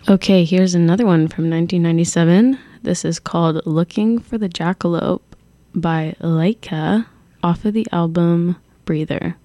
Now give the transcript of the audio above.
Okay, here's another one from 1997. This is called Looking for the Jackalope by Laika off of the album Breather.